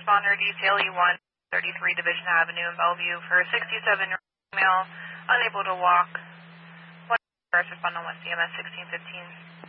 responder detail E1, 33 Division Avenue in Bellevue for 67 male, unable to walk. First respond on West CMS 1615.